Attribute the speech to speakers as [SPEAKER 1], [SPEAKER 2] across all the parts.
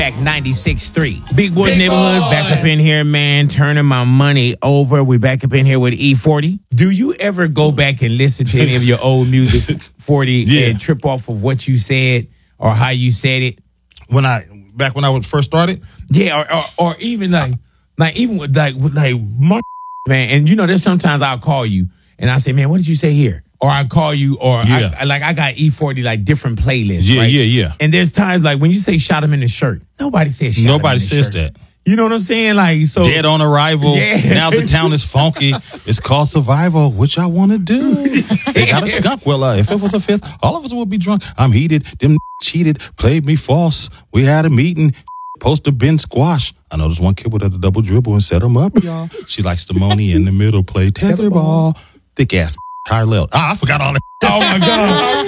[SPEAKER 1] back 96.3. Big Boy's Neighborhood, back up in here, man, turning my money over. We back up in here with E40. Do you ever go back and listen to any of your old music, 40, and trip off of what you said or how you said it?
[SPEAKER 2] Back when I was first started?
[SPEAKER 1] Yeah, or even like even with my man, and you know, there's sometimes I'll call you and I say, man, what did you say here? Or I call you, or I got E40 like different playlists. Right?
[SPEAKER 2] Yeah.
[SPEAKER 1] And there's times like when you say shot him in the shirt, nobody says shot him in the shirt.
[SPEAKER 2] Nobody says that.
[SPEAKER 1] You know what I'm saying? Like, so
[SPEAKER 2] Dead on arrival.
[SPEAKER 1] Yeah.
[SPEAKER 2] Now the town is funky. It's called survival, which I want to do. They got a skunk. Well, if it was a fifth, all of us would be drunk. I'm heated. Them cheated, played me false. We had a meeting. Poster been squash. I know there's one kid with a double dribble and set him up, y'all. She likes the money in the middle, play tetherball. Thick ass. Higher level. I forgot all that.
[SPEAKER 1] Oh my God.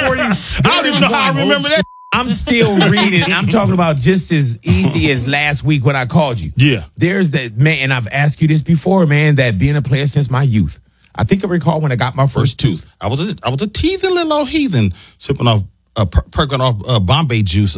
[SPEAKER 2] I don't even know how I remember that.
[SPEAKER 1] I'm still reading. I'm talking about just as easy as last week when I called you.
[SPEAKER 2] Yeah.
[SPEAKER 1] There's that, man, and I've asked you this before, man, that being a player since my youth. I think I recall when I got my first tooth.
[SPEAKER 2] I was a teething little old heathen, sipping off, perking off Bombay juice,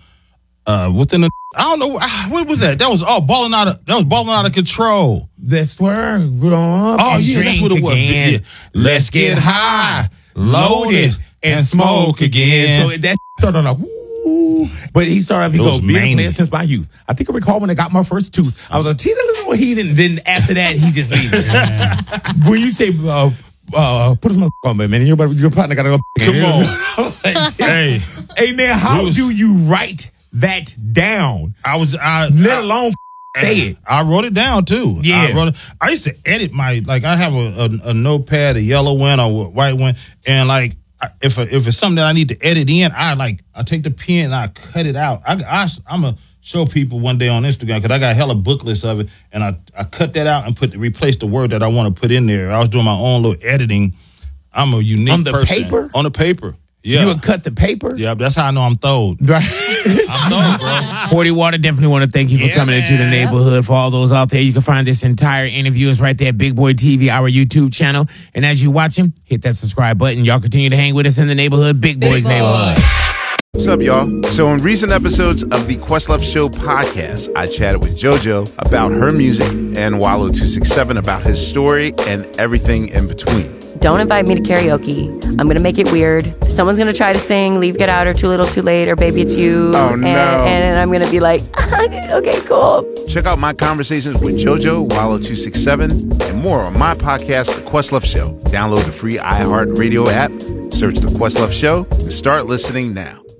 [SPEAKER 2] within the, I don't know, what was that? That was balling out of control.
[SPEAKER 1] That's where I grew up.
[SPEAKER 2] Oh, yeah, that's what it was. Yeah.
[SPEAKER 1] Let's get high, load it, and smoke again. So that started like, woo. But he started off, he goes, being a player since my youth. I think I recall when I got my first tooth. I was a teething little heathen. Then after that, he just leaves. When you say, put his motherfucker on, man, and your partner gotta go.
[SPEAKER 2] Come on.
[SPEAKER 1] Hey, man, how do you write that down? Let alone say it.
[SPEAKER 2] I wrote it down too.
[SPEAKER 1] Yeah.
[SPEAKER 2] I used to edit I have a notepad, a yellow one or a white one, and like if it's something that I need to edit in, I take the pen and I cut it out. I'm gonna show people one day on Instagram because I got hella booklets of it, and I cut that out and replace the word that I want to put in there. I was doing my own little editing. I'm a unique
[SPEAKER 1] person. On the paper?
[SPEAKER 2] On the paper. Yeah.
[SPEAKER 1] You would cut the paper?
[SPEAKER 2] Yeah, that's how I know I'm throwed.
[SPEAKER 1] Right.
[SPEAKER 2] I'm throwed, bro.
[SPEAKER 1] 40 Water, definitely want to thank you for coming into the neighborhood. For all those out there, you can find this entire interview is right there, Big Boy TV, our YouTube channel. And as you watch him, hit that subscribe button. Y'all continue to hang with us in the neighborhood, Big Boy's Neighborhood.
[SPEAKER 3] What's up, y'all? So in recent episodes of the Questlove Show podcast, I chatted with JoJo about her music and Wallo267 about his story and everything in between.
[SPEAKER 4] Don't invite me to karaoke. I'm going to make it weird. Someone's going to try to sing Leave, Get Out, or Too Little, Too Late, or Baby It's You.
[SPEAKER 3] Oh, no.
[SPEAKER 4] And I'm going to be like, okay, cool.
[SPEAKER 3] Check out my conversations with JoJo, Wallo267, and more on my podcast, The Questlove Show. Download the free iHeartRadio app, search The Questlove Show, and start listening now.